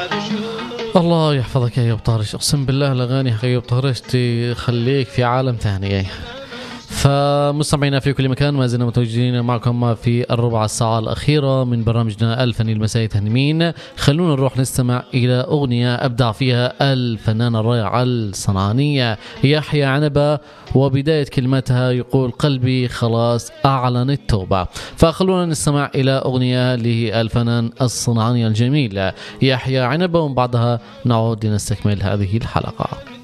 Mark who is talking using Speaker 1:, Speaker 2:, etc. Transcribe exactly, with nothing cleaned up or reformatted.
Speaker 1: الله يحفظك يا أيوب طارش، أقسم بالله الأغاني حق أيوب طارش تخليك في عالم ثاني. فمستمعينا في كل مكان، ما زلنا متواجدين معكم في الربع الساعة الأخيرة من برنامجنا الفني المسائي تهنمين. خلونا نروح نستمع إلى أغنية أبدع فيها الفنان الرائع الصنعانية يحيى عنبة، وبداية كلمتها يقول قلبي خلاص أعلن التوبة. فخلونا نستمع إلى أغنية للفنان الصنعاني الجميل يحيى عنبة، ومن بعدها نعود لنستكمل هذه الحلقة.